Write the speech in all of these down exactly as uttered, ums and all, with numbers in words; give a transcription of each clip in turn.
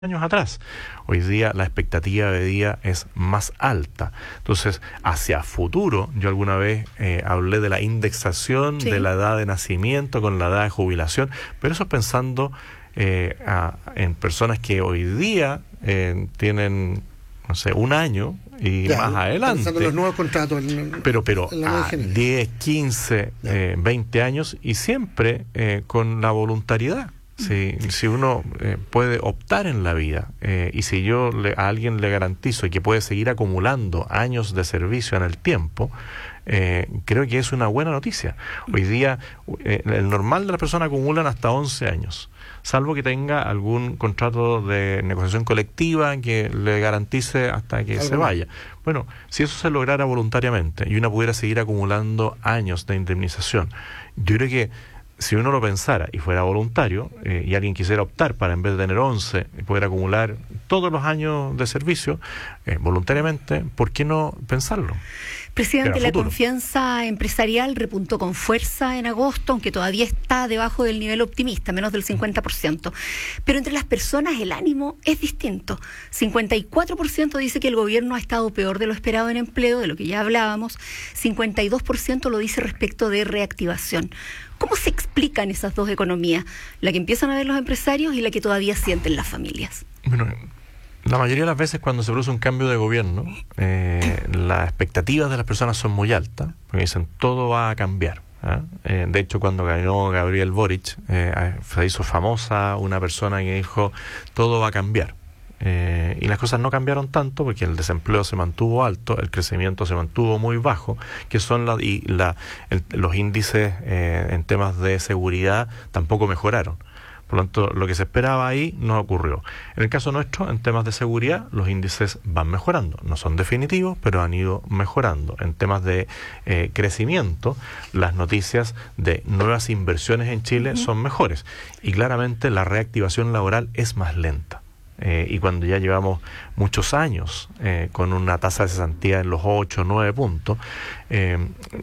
años atrás. Hoy día la expectativa de vida es más alta. Entonces, hacia futuro, yo alguna vez eh, hablé de la indexación sí. de la edad de nacimiento con la edad de jubilación, pero eso es pensando eh, a, en personas que hoy día eh, tienen, no sé, un año y ya, más adelante. Pensando en los nuevos contratos. En, pero pero en a diez, quince, eh, veinte años y siempre eh, con la voluntariedad. Si, si uno eh, puede optar en la vida eh, y si yo le, a alguien le garantizo que puede seguir acumulando años de servicio en el tiempo, eh, creo que es una buena noticia. Hoy día eh, el normal de las personas acumulan hasta once años, salvo que tenga algún contrato de negociación colectiva que le garantice hasta que se vaya. Bueno, si eso se lograra voluntariamente y uno pudiera seguir acumulando años de indemnización, yo creo que si uno lo pensara y fuera voluntario eh, y alguien quisiera optar para en vez de tener once poder acumular todos los años de servicio eh, voluntariamente, ¿por qué no pensarlo? Presidente, la confianza empresarial repuntó con fuerza en agosto, aunque todavía está debajo del nivel optimista, menos del cincuenta por ciento. Pero entre las personas el ánimo es distinto. cincuenta y cuatro por ciento dice que el gobierno ha estado peor de lo esperado en empleo, de lo que ya hablábamos. cincuenta y dos por ciento lo dice respecto de reactivación. ¿Cómo se explican esas dos economías? La que empiezan a ver los empresarios y la que todavía sienten las familias. Bueno, la mayoría de las veces cuando se produce un cambio de gobierno, eh, las expectativas de las personas son muy altas, porque dicen todo va a cambiar. ¿eh? Eh, de hecho, cuando ganó Gabriel Boric, eh, se hizo famosa una persona que dijo todo va a cambiar. Eh, y las cosas no cambiaron tanto porque el desempleo se mantuvo alto, el crecimiento se mantuvo muy bajo, que son la, y la, el, los índices eh, en temas de seguridad tampoco mejoraron. Por lo tanto, lo que se esperaba ahí no ocurrió. En el caso nuestro, en temas de seguridad, los índices van mejorando. No son definitivos, pero han ido mejorando. En temas de eh, crecimiento, las noticias de nuevas inversiones en Chile uh-huh. son mejores. Y claramente la reactivación laboral es más lenta. Eh, y cuando ya llevamos muchos años eh, con una tasa de cesantía en los ocho, nueve puntos, eh,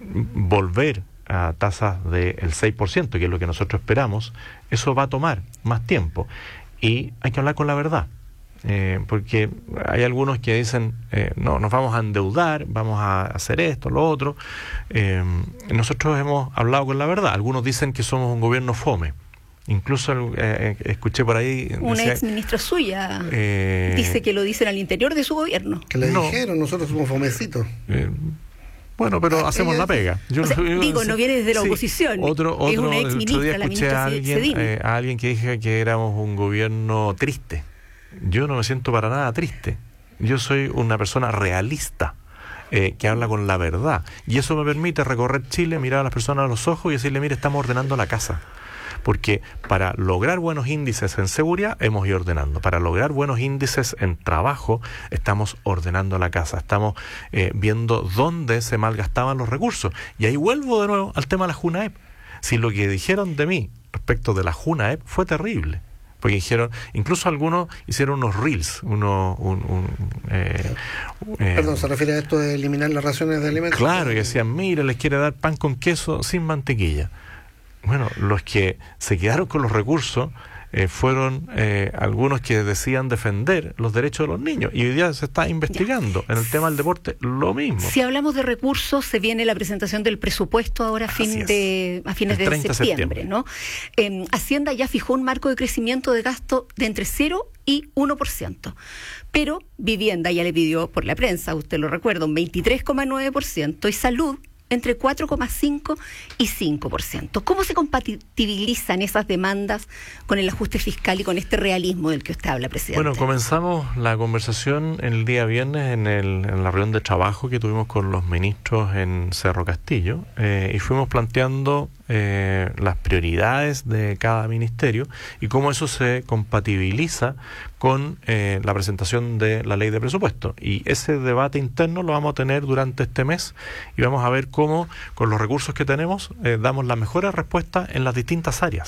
volver a tasas del seis por ciento, que es lo que nosotros esperamos, eso va a tomar más tiempo. Y hay que hablar con la verdad, eh, porque hay algunos que dicen, eh, no, nos vamos a endeudar, vamos a hacer esto, lo otro. Eh, nosotros hemos hablado con la verdad. Algunos dicen que somos un gobierno fome. Incluso eh, escuché por ahí... Una ex ministra suya eh, dice que lo dicen al interior de su gobierno. Que le no, dijeron, nosotros somos fomecitos. Eh, bueno, pero ah, hacemos la pega. Yo, o sea, yo, digo, no viene desde la sí, oposición. Otro, otro, es una ex ministra, la ministra a alguien, eh, a alguien que dije que éramos un gobierno triste. Yo no me siento para nada triste. Yo soy una persona realista. Eh, que habla con la verdad. Y eso me permite recorrer Chile, mirar a las personas a los ojos y decirle, mire, estamos ordenando la casa. Porque para lograr buenos índices en seguridad hemos ido ordenando. Para lograr buenos índices en trabajo estamos ordenando la casa. Estamos eh, viendo dónde se malgastaban los recursos. Y ahí vuelvo de nuevo al tema de la JUNAEP. Si lo que dijeron de mí respecto de la JUNAEP fue terrible. Porque dijeron, incluso algunos hicieron unos reels, unos... Un, un, eh, eh, Perdón, ¿se refiere a esto de eliminar las raciones de alimentos? Claro, y decían, mire, les quiere dar pan con queso sin mantequilla. Bueno, los que se quedaron con los recursos eh, fueron eh, algunos que decían defender los derechos de los niños. Y hoy día se está investigando. Ya. En el tema del deporte, lo mismo. Si hablamos de recursos, se viene la presentación del presupuesto ahora a, fin de, a fines de septiembre, septiembre. ¿no? Eh, Hacienda ya fijó un marco de crecimiento de gasto de entre cero y uno por ciento. Pero Vivienda ya le pidió por la prensa, usted lo recuerda, un veintitrés coma nueve por ciento y Salud entre cuatro coma cinco y cinco por ciento. ¿Cómo se compatibilizan esas demandas con el ajuste fiscal y con este realismo del que usted habla, presidente? Bueno, comenzamos la conversación el día viernes en, el, en la reunión de trabajo que tuvimos con los ministros en Cerro Castillo eh, y fuimos planteando eh, las prioridades de cada ministerio y cómo eso se compatibiliza con eh, la presentación de la ley de presupuesto. Y ese debate interno lo vamos a tener durante este mes y vamos a ver cómo con los recursos que tenemos eh, damos las mejores respuestas en las distintas áreas.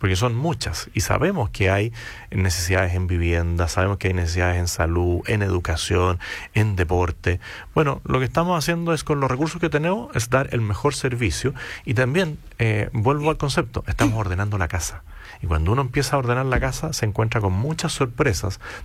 porque son muchas, y sabemos que hay necesidades en vivienda, sabemos que hay necesidades en salud, en educación, en deporte. Bueno, lo que estamos haciendo es, con los recursos que tenemos, es dar el mejor servicio, y también, eh, vuelvo al concepto, estamos ordenando la casa. Y cuando uno empieza a ordenar la casa, se encuentra con muchas sorpresas